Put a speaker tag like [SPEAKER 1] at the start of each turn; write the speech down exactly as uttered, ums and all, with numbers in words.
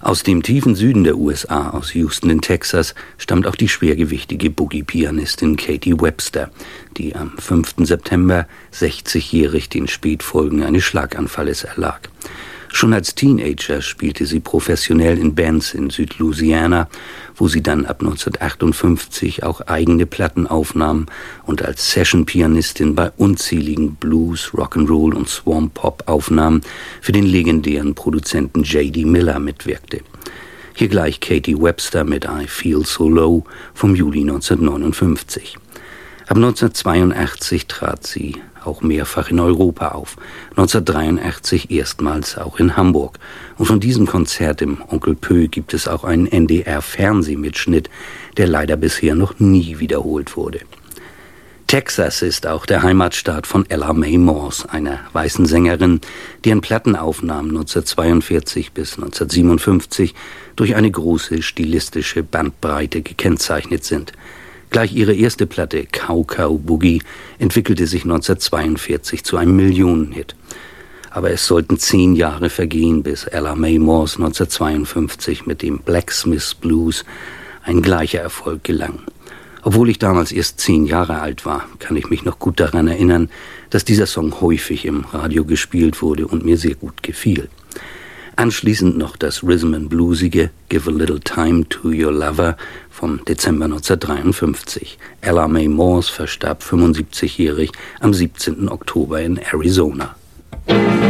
[SPEAKER 1] Aus dem tiefen Süden der U S A, aus Houston in Texas, stammt auch die schwergewichtige Boogie-Pianistin Katie Webster, die am fünften September sechzigjährig den Spätfolgen eines Schlaganfalles erlag. Schon als Teenager spielte sie professionell in Bands in Südlouisiana, wo sie dann ab neunzehnhundertachtundfünfzig auch eigene Platten aufnahm und als Session-Pianistin bei unzähligen Blues-, Rock'n'Roll- und Swamp-Pop-Aufnahmen für den legendären Produzenten J D Miller mitwirkte. Hier gleich Katie Webster mit I Feel So Low vom Juli neunzehnhundertneunundfünfzig. Ab neunzehnhundertzweiundachtzig trat sie auch mehrfach in Europa auf, neunzehnhundertdreiundachtzig erstmals auch in Hamburg. Und von diesem Konzert im Onkel Pö gibt es auch einen N D R-Fernsehmitschnitt, der leider bisher noch nie wiederholt wurde. Texas ist auch der Heimatstaat von Ella Mae Morse, einer weißen Sängerin, deren Plattenaufnahmen neunzehnhundertzweiundvierzig bis neunzehnhundertsiebenundfünfzig durch eine große stilistische Bandbreite gekennzeichnet sind. Gleich ihre erste Platte, Cow Cow Boogie, entwickelte sich neunzehnhundertzweiundvierzig zu einem Millionenhit. Aber es sollten zehn Jahre vergehen, bis Ella Mae Morse neunzehnhundertzweiundfünfzig mit dem Blacksmith Blues ein gleicher Erfolg gelang. Obwohl ich damals erst zehn Jahre alt war, kann ich mich noch gut daran erinnern, dass dieser Song häufig im Radio gespielt wurde und mir sehr gut gefiel. Anschließend noch das Rhythm and Bluesige Give a Little Time to Your Lover vom Dezember neunzehnhundertdreiundfünfzig. Ella Mae Morse verstarb fünfundsiebzigjährig am siebzehnten Oktober in Arizona.